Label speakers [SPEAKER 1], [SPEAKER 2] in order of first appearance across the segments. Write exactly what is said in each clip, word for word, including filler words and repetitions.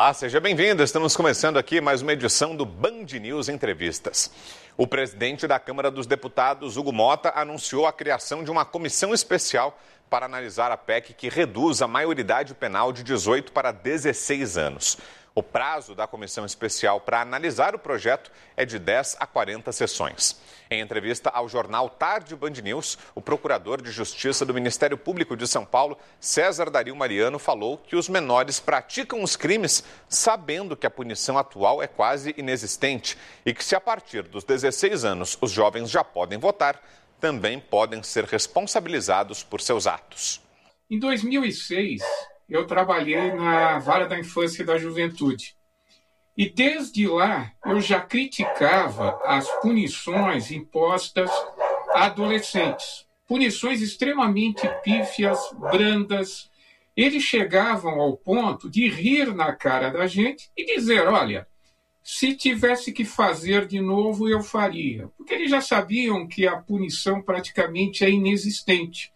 [SPEAKER 1] Olá, seja bem-vindo. Estamos começando aqui mais uma edição do Band News Entrevistas. O presidente da Câmara dos Deputados, Hugo Motta, anunciou a criação de uma comissão especial para analisar a P E C que reduz a maioridade penal de dezoito para dezesseis anos. O prazo da comissão especial para analisar o projeto é de dez a quarenta sessões. Em entrevista ao jornal Tarde Band News, o procurador de Justiça do Ministério Público de São Paulo, César Dario Mariano, falou que os menores praticam os crimes sabendo que a punição atual é quase inexistente e que, se a partir dos dezesseis anos os jovens já podem votar, também podem ser responsabilizados por seus atos.
[SPEAKER 2] Em dois mil e seis, eu trabalhei na Vara da Infância e da Juventude. E desde lá eu já criticava as punições impostas a adolescentes. Punições extremamente pífias, brandas. Eles chegavam ao ponto de rir na cara da gente e dizer, olha, se tivesse que fazer de novo, eu faria. Porque eles já sabiam que a punição praticamente é inexistente.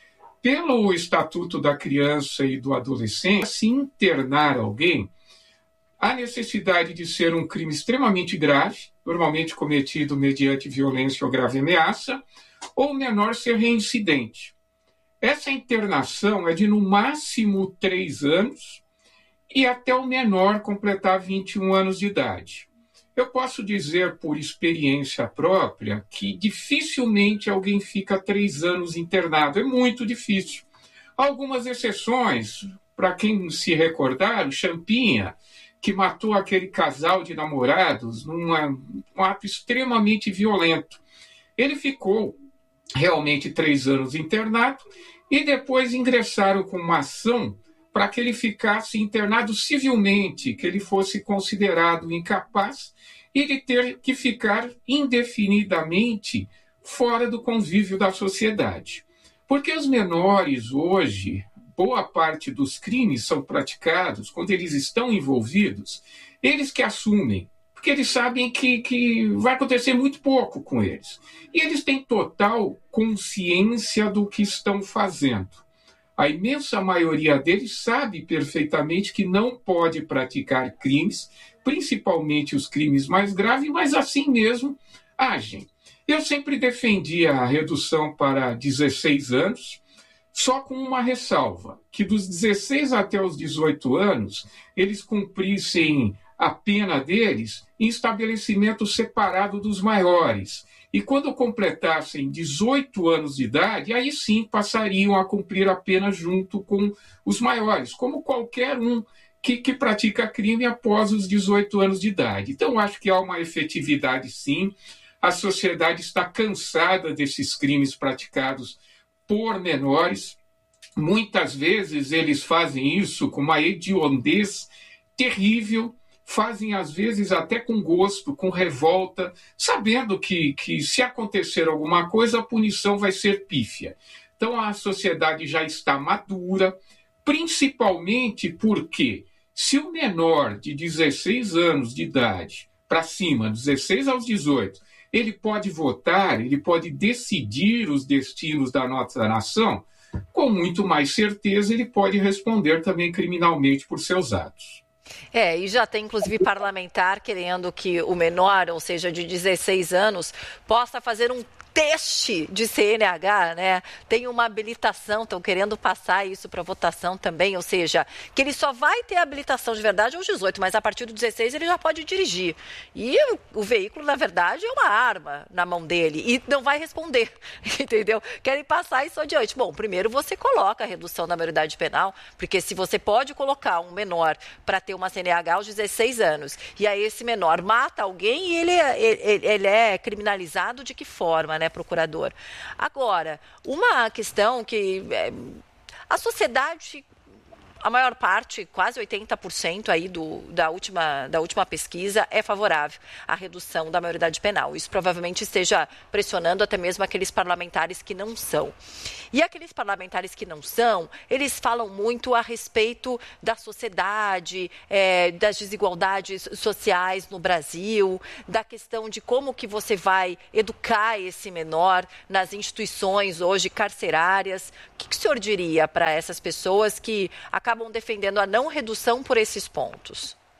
[SPEAKER 2] Pelo Estatuto da Criança e do Adolescente, se internar alguém, há necessidade de ser um crime extremamente grave, normalmente cometido mediante violência ou grave ameaça, ou o menor ser reincidente. Essa internação é de no máximo três anos e até o menor completar vinte e um anos de idade. Eu posso dizer por experiência própria que dificilmente alguém fica três anos internado. É muito difícil. Há algumas exceções, para quem se recordar, o Champinha, que matou aquele casal de namorados num um ato extremamente violento. Ele ficou realmente três anos internado e depois ingressaram com uma ação para que ele ficasse internado civilmente, que ele fosse considerado incapaz e de ter que ficar indefinidamente fora do convívio da sociedade. Porque os menores hoje, boa parte dos crimes são praticados quando eles estão envolvidos, eles que assumem, porque eles sabem que, que vai acontecer muito pouco com eles. E eles têm total consciência do que estão fazendo. A imensa maioria deles sabe perfeitamente que não pode praticar crimes, principalmente os crimes mais graves, mas assim mesmo agem. Eu sempre defendi a redução para dezesseis anos, só com uma ressalva, que dos dezesseis até os dezoito anos, eles cumprissem a pena deles em estabelecimento separado dos maiores. E quando completassem dezoito anos de idade, aí sim passariam a cumprir a pena junto com os maiores, como qualquer um que, que pratica crime após os dezoito anos de idade. Então, acho que há uma efetividade, sim. A sociedade está cansada desses crimes praticados por menores. Muitas vezes eles fazem isso com uma hediondez terrível, fazem às vezes até com gosto, com revolta, sabendo que, que se acontecer alguma coisa, a punição vai ser pífia. Então a sociedade já está madura, principalmente porque se o menor de dezesseis anos de idade para cima, dezesseis aos dezoito, ele pode votar, ele pode decidir os destinos da nossa nação, com muito mais certeza ele pode responder também criminalmente por seus atos.
[SPEAKER 3] É, e já tem inclusive parlamentar querendo que o menor, ou seja, de dezesseis anos, possa fazer um teste de C N H, né? Tem uma habilitação, estão querendo passar isso para votação também, ou seja, que ele só vai ter habilitação de verdade aos dezoito, mas a partir dos dezesseis ele já pode dirigir. E o, o veículo, na verdade, é uma arma na mão dele e não vai responder, entendeu? Querem passar isso adiante. Bom, primeiro você coloca a redução da maioridade penal, porque se você pode colocar um menor para ter uma C N H aos dezesseis anos, e aí esse menor mata alguém e ele, ele, ele é criminalizado de que forma, né, procurador? Agora, uma questão que é, a sociedade, a maior parte, quase oitenta por cento aí do, da, última, da última pesquisa é favorável à redução da maioridade penal. Isso provavelmente esteja pressionando até mesmo aqueles parlamentares que não são. E aqueles parlamentares que não são, eles falam muito a respeito da sociedade, é, das desigualdades sociais no Brasil, da questão de como que você vai educar esse menor nas instituições hoje carcerárias. O que, que o senhor diria para essas pessoas que acabam defendendo a não redução por esses pontos?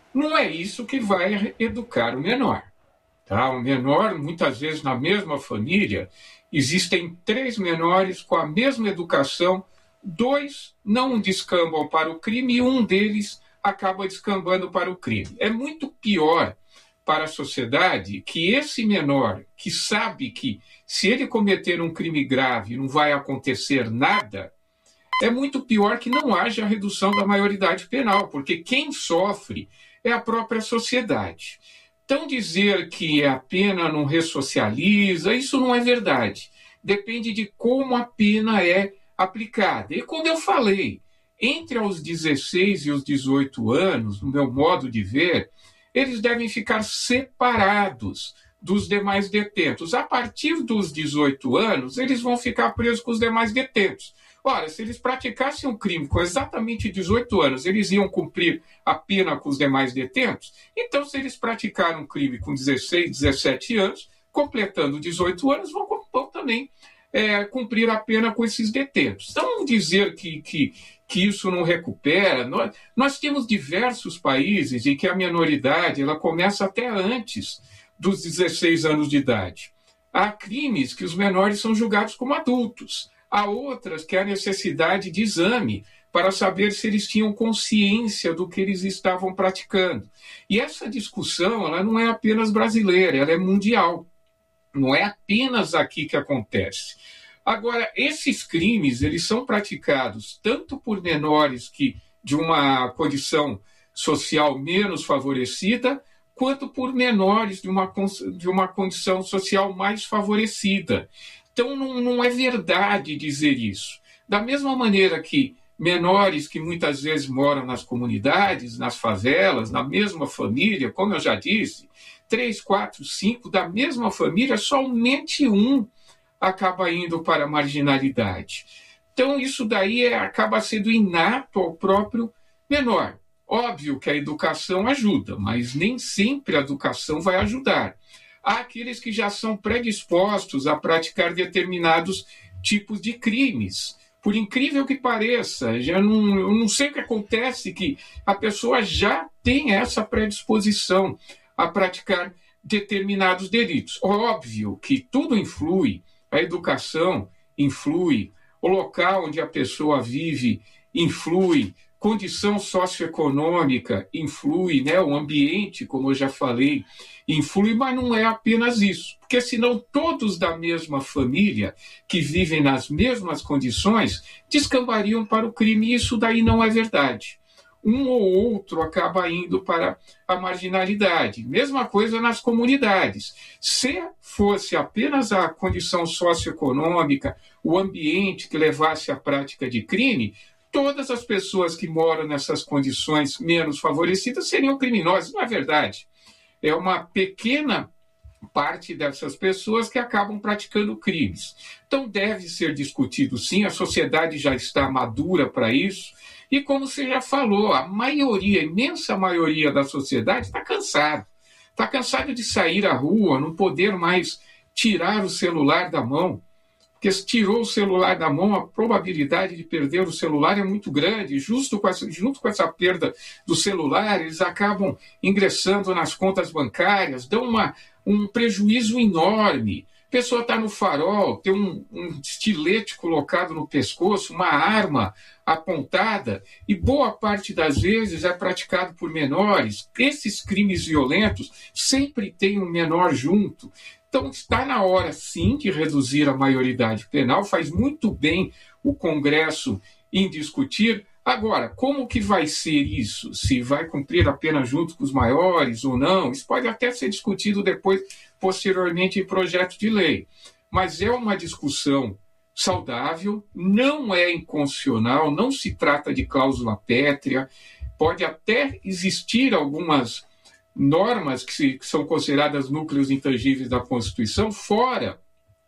[SPEAKER 2] Não é isso que vai educar o menor. Tá? O menor, muitas vezes na mesma família, existem três menores com a mesma educação, dois não descambam para o crime e um deles acaba descambando para o crime. É muito pior para a sociedade que esse menor, que sabe que se ele cometer um crime grave não vai acontecer nada, é muito pior que não haja a redução da maioridade penal, porque quem sofre é a própria sociedade. Então, dizer que a pena não ressocializa, isso não é verdade. Depende de como a pena é aplicada. E como eu falei, entre os dezesseis e os dezoito anos, no meu modo de ver, eles devem ficar separados dos demais detentos. A partir dos dezoito anos, eles vão ficar presos com os demais detentos. Ora, se eles praticassem um crime com exatamente dezoito anos, eles iam cumprir a pena com os demais detentos? Então, se eles praticaram um crime com dezesseis, dezessete anos, completando dezoito anos, vão, vão também é, cumprir a pena com esses detentos. Então, dizer que, que, que isso não recupera, nós, nós temos diversos países em que a minoridade ela começa até antes dos dezesseis anos de idade. Há crimes que os menores são julgados como adultos. Há outras que há necessidade de exame para saber se eles tinham consciência do que eles estavam praticando. E essa discussão ela não é apenas brasileira, ela é mundial. Não é apenas aqui que acontece. Agora, esses crimes eles são praticados tanto por menores que de uma condição social menos favorecida, quanto por menores de uma, de uma condição social mais favorecida. Então, não, não é verdade dizer isso. Da mesma maneira que menores que muitas vezes moram nas comunidades, nas favelas, na mesma família, como eu já disse, três, quatro, cinco da mesma família, somente um acaba indo para a marginalidade. Então, isso daí é, acaba sendo inato ao próprio menor. Óbvio que a educação ajuda, mas nem sempre a educação vai ajudar. Há aqueles que já são predispostos a praticar determinados tipos de crimes. Por incrível que pareça, já não, eu não sei o que acontece, que a pessoa já tem essa predisposição a praticar determinados delitos. Óbvio que tudo influi, a educação influi, o local onde a pessoa vive influi, condição socioeconômica influi, né? O ambiente, como eu já falei, influi, mas não é apenas isso. Porque senão todos da mesma família, que vivem nas mesmas condições, descambariam para o crime, e isso daí não é verdade. Um ou outro acaba indo para a marginalidade. Mesma coisa nas comunidades. Se fosse apenas a condição socioeconômica, o ambiente que levasse à prática de crime, todas as pessoas que moram nessas condições menos favorecidas seriam criminosas. Não é verdade. É uma pequena parte dessas pessoas que acabam praticando crimes. Então deve ser discutido sim, a sociedade já está madura para isso, e como você já falou, a maioria, a imensa maioria da sociedade está cansada. Está cansada de sair à rua, não poder mais tirar o celular da mão. Porque se tirou o celular da mão, a probabilidade de perder o celular é muito grande. Justo com essa, junto com essa perda do celular, eles acabam ingressando nas contas bancárias, dão uma, um prejuízo enorme. A pessoa está no farol, tem um, um estilete colocado no pescoço, uma arma apontada, e boa parte das vezes é praticado por menores. Esses crimes violentos sempre tem um menor junto. Então, está na hora, sim, de reduzir a maioridade penal. Faz muito bem o Congresso em discutir. Agora, como que vai ser isso? Se vai cumprir a pena junto com os maiores ou não? Isso pode até ser discutido depois, posteriormente, em projeto de lei. Mas é uma discussão saudável, não é inconstitucional, não se trata de cláusula pétrea. Pode até existir algumas normas que, se, que são consideradas núcleos intangíveis da Constituição fora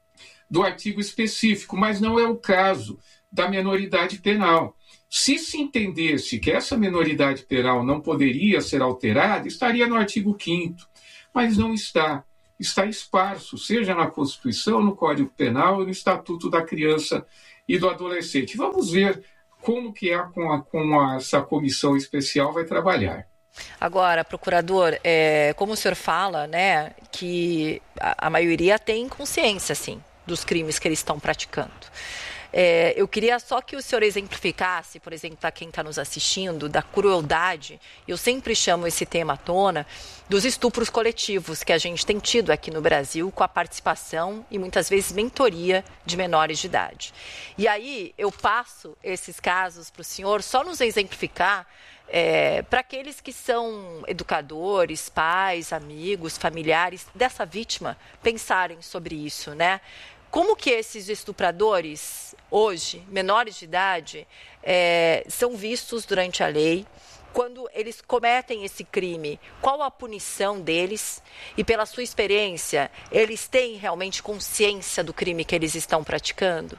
[SPEAKER 2] do artigo específico, mas não é o caso da minoridade penal. Se se entendesse que essa minoridade penal não poderia ser alterada, estaria no artigo quinto, mas não está. Está esparso, seja na Constituição, no Código Penal e no Estatuto da Criança e do Adolescente. Vamos ver como que é com, a, com a, essa comissão especial vai trabalhar.
[SPEAKER 3] Agora, procurador, é, como o senhor fala, né, que a, a maioria tem consciência, sim, dos crimes que eles estão praticando. É, eu queria só que o senhor exemplificasse, por exemplo, para quem está nos assistindo, da crueldade, eu sempre chamo esse tema à tona, dos estupros coletivos que a gente tem tido aqui no Brasil com a participação e muitas vezes mentoria de menores de idade. E aí eu passo esses casos para o senhor só nos exemplificar é, para aqueles que são educadores, pais, amigos, familiares dessa vítima pensarem sobre isso, né? Como que esses estupradores, hoje, menores de idade, é, são vistos durante a lei? Quando eles cometem esse crime, qual a punição deles? E pela sua experiência, eles têm realmente consciência do crime que eles estão praticando?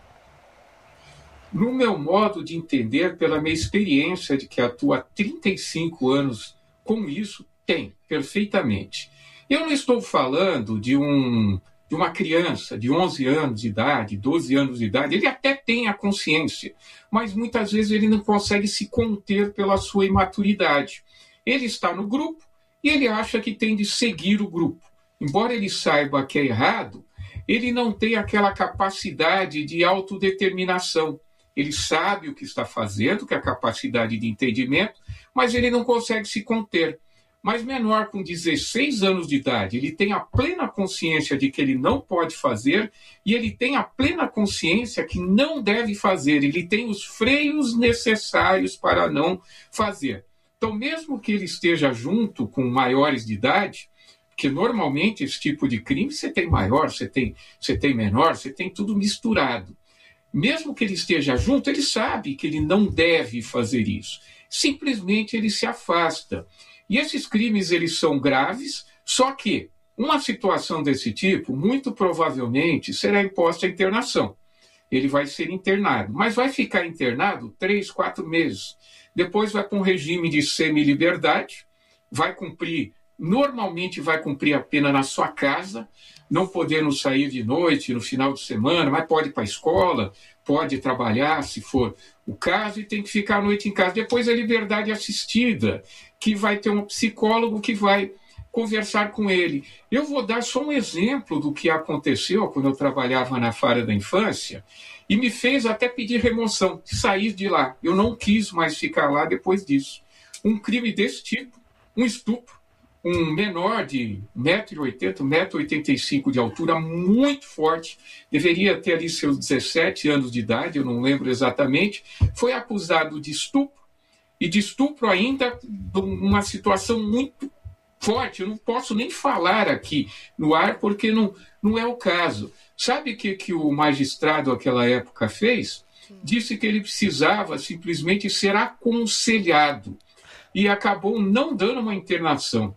[SPEAKER 2] No meu modo de entender, pela minha experiência de que atuo há trinta e cinco anos com isso, tem, perfeitamente. Eu não estou falando de um... de uma criança de onze anos de idade, doze anos de idade, ele até tem a consciência, mas muitas vezes ele não consegue se conter pela sua imaturidade. Ele está no grupo e ele acha que tem de seguir o grupo. Embora ele saiba que é errado, ele não tem aquela capacidade de autodeterminação. Ele sabe o que está fazendo, que é a capacidade de entendimento, mas ele não consegue se conter. Mas menor com dezesseis anos de idade, ele tem a plena consciência de que ele não pode fazer e ele tem a plena consciência que não deve fazer, ele tem os freios necessários para não fazer. Então, mesmo que ele esteja junto com maiores de idade, porque normalmente esse tipo de crime você tem maior, você tem, você tem menor, você tem tudo misturado. Mesmo que ele esteja junto, ele sabe que ele não deve fazer isso. Simplesmente ele se afasta. E esses crimes, eles são graves, só que uma situação desse tipo, muito provavelmente, será imposta a internação. Ele vai ser internado, mas vai ficar internado três, quatro meses. Depois vai para um regime de semi-liberdade, vai cumprir, normalmente vai cumprir a pena na sua casa, não podendo sair de noite, no final de semana, mas pode ir para a escola, pode trabalhar, se for o caso, e tem que ficar a noite em casa. Depois a liberdade assistida, que vai ter um psicólogo que vai conversar com ele. Eu vou dar só um exemplo do que aconteceu quando eu trabalhava na Vara da Infância, e me fez até pedir remoção, sair de lá. Eu não quis mais ficar lá depois disso. Um crime desse tipo, um estupro, um menor de um metro e oitenta, um metro e oitenta e cinco de altura, muito forte, deveria ter ali seus dezessete anos de idade, eu não lembro exatamente, foi acusado de estupro, e de estupro ainda numa situação muito forte. Eu não posso nem falar aqui no ar, porque não, não é o caso. Sabe o que, que o magistrado naquela época fez? Disse que ele precisava simplesmente ser aconselhado, e acabou não dando uma internação.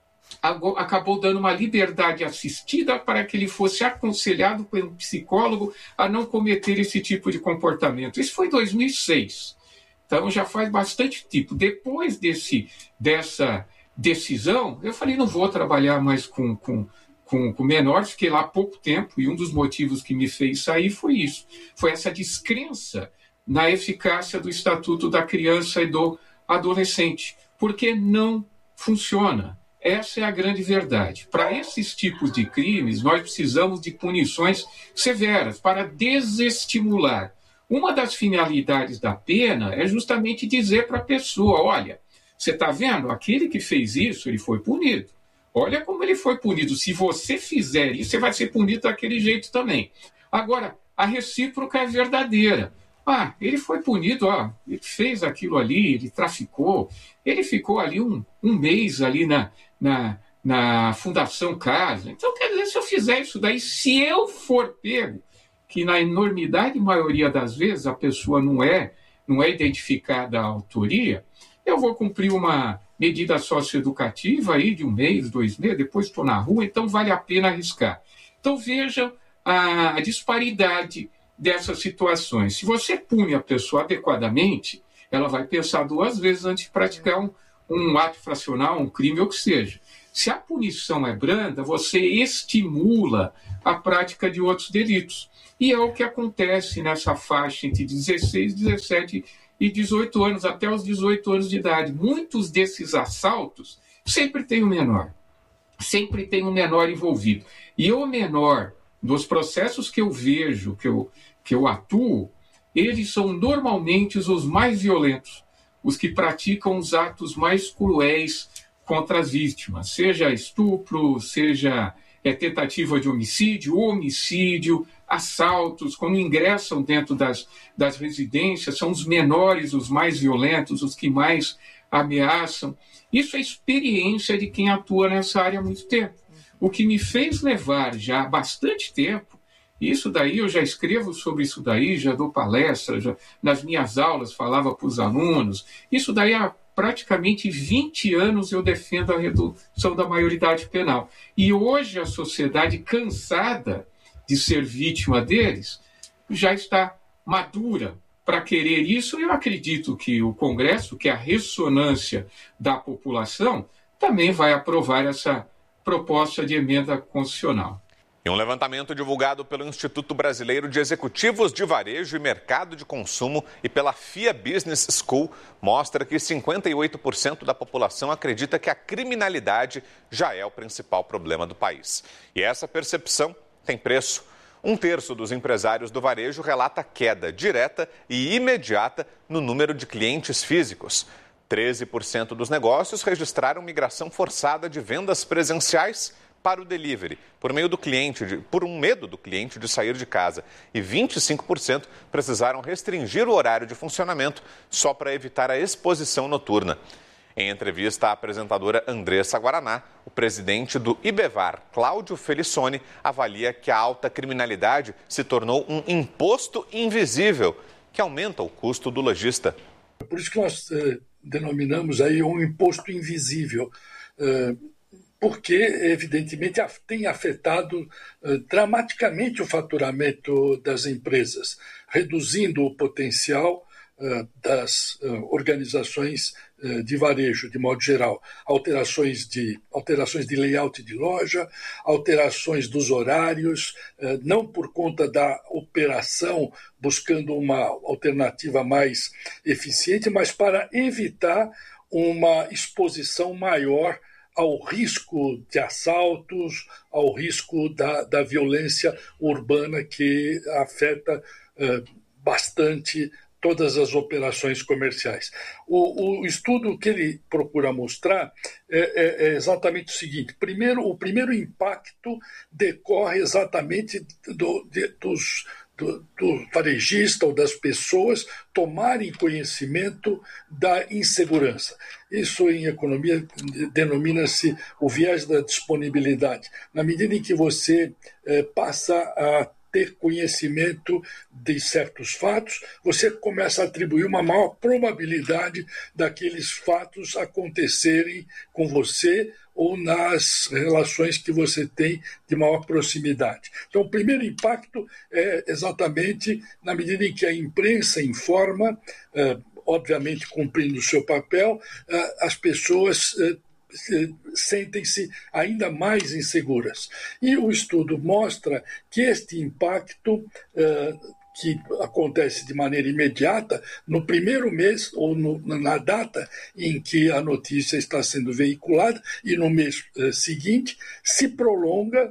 [SPEAKER 2] Acabou dando uma liberdade assistida para que ele fosse aconselhado pelo psicólogo a não cometer esse tipo de comportamento. Isso foi em dois mil e seis. Então já faz bastante tempo. Depois desse, dessa decisão, eu falei, não vou trabalhar mais com, com, com, com menores, fiquei lá há pouco tempo, e um dos motivos que me fez sair foi isso. Foi essa descrença na eficácia do Estatuto da Criança e do Adolescente, porque não funciona. Essa é a grande verdade. Para esses tipos de crimes, nós precisamos de punições severas para desestimular. Uma das finalidades da pena é justamente dizer para a pessoa, olha, você está vendo? Aquele que fez isso, ele foi punido. Olha como ele foi punido. Se você fizer isso, você vai ser punido daquele jeito também. Agora, a recíproca é verdadeira. Ah, ele foi punido, ó, ele fez aquilo ali, ele traficou, ele ficou ali um, um mês ali na, na, na Fundação Casa. Então, quer dizer, se eu fizer isso daí, se eu for pego, que na enormidade maioria das vezes a pessoa não é, não é identificada a autoria, eu vou cumprir uma medida socioeducativa aí de um mês, dois meses, depois estou na rua, então vale a pena arriscar. Então, vejam a, a disparidade dessas situações. Se você pune a pessoa adequadamente, ela vai pensar duas vezes antes de praticar um, um ato infracional, um crime ou o que seja. Se a punição é branda, você estimula a prática de outros delitos. E é o que acontece nessa faixa entre dezesseis, dezessete e dezoito anos, até os dezoito anos de idade. Muitos desses assaltos sempre tem um menor, sempre tem um menor envolvido. E o menor, dos processos que eu vejo, que eu, que eu atuo, eles são normalmente os mais violentos, os que praticam os atos mais cruéis contra as vítimas, seja estupro, seja é, tentativa de homicídio, homicídio, assaltos, quando ingressam dentro das, das residências, são os menores, os mais violentos, os que mais ameaçam. Isso é experiência de quem atua nessa área há muito tempo. O que me fez levar já há bastante tempo, isso daí eu já escrevo sobre isso daí, já dou palestra, já, nas minhas aulas falava para os alunos, isso daí há praticamente vinte anos eu defendo a redução da maioridade penal. E hoje a sociedade, cansada de ser vítima deles, já está madura para querer isso. Eu acredito que o Congresso, que é a ressonância da população, também vai aprovar essa proposta de emenda constitucional.
[SPEAKER 1] Em um levantamento divulgado pelo Instituto Brasileiro de Executivos de Varejo e Mercado de Consumo e pela F I A Business School, mostra que cinquenta e oito por cento da população acredita que a criminalidade já é o principal problema do país. E essa percepção tem preço. Um terço dos empresários do varejo relata queda direta e imediata no número de clientes físicos. treze por cento dos negócios registraram migração forçada de vendas presenciais para o delivery, por meio do cliente, de, por um medo do cliente de sair de casa. E vinte e cinco por cento precisaram restringir o horário de funcionamento só para evitar a exposição noturna. Em entrevista à apresentadora Andressa Guaraná, o presidente do IBEVAR, Cláudio Felissoni, avalia que a alta criminalidade se tornou um imposto invisível, que aumenta o custo do lojista.
[SPEAKER 4] Por isso que nós eh, denominamos aí um imposto invisível, eh, porque, evidentemente, tem afetado eh, dramaticamente o faturamento das empresas, reduzindo o potencial eh, das eh, organizações eh, de varejo, de modo geral. Alterações de, alterações de layout de loja, alterações dos horários, eh, não por conta da operação, buscando uma alternativa mais eficiente, mas para evitar uma exposição maior ao risco de assaltos, ao risco da, da violência urbana que afeta eh, bastante todas as operações comerciais. O, o estudo que ele procura mostrar é, é, é exatamente o seguinte. Primeiro, o primeiro impacto decorre exatamente do, de, dos... Do, do varejista ou das pessoas tomarem conhecimento da insegurança. Isso em economia denomina-se o viés da disponibilidade. Na medida em que você eh, passa a ter conhecimento de certos fatos, você começa a atribuir uma maior probabilidade daqueles fatos acontecerem com você ou nas relações que você tem de maior proximidade. Então, o primeiro impacto é exatamente na medida em que a imprensa informa, eh, obviamente cumprindo o seu papel, eh, as pessoas eh, sentem-se ainda mais inseguras. E o estudo mostra que este impacto eh, que acontece de maneira imediata, no primeiro mês ou no, na data em que a notícia está sendo veiculada e no mês eh, seguinte, se prolonga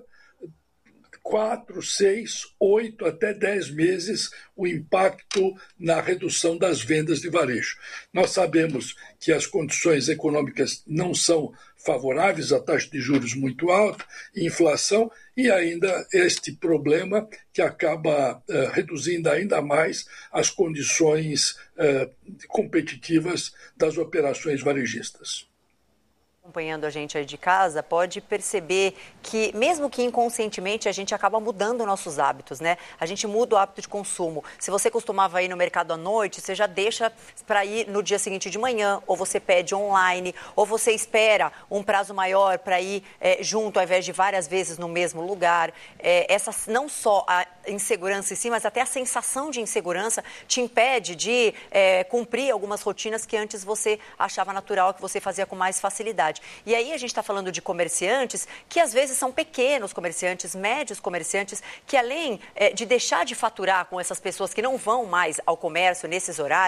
[SPEAKER 4] quatro, seis, oito até dez meses o impacto na redução das vendas de varejo. Nós sabemos que as condições econômicas não são favoráveis, a taxa de juros muito alta, inflação e ainda este problema que acaba uh, reduzindo ainda mais as condições uh, competitivas das operações varejistas.
[SPEAKER 5] Acompanhando a gente aí de casa, pode perceber que, mesmo que inconscientemente, a gente acaba mudando nossos hábitos, né? A gente muda o hábito de consumo. Se você costumava ir no mercado à noite, você já deixa para ir no dia seguinte de manhã, ou você pede online, ou você espera um prazo maior para ir é, junto, ao invés de várias vezes no mesmo lugar. É, essa, não só a insegurança em si, mas até a sensação de insegurança te impede de é, cumprir algumas rotinas que antes você achava natural, que você fazia com mais facilidade. E aí a gente está falando de comerciantes que às vezes são pequenos comerciantes, médios comerciantes, que além é, de deixar de faturar com essas pessoas que não vão mais ao comércio nesses horários,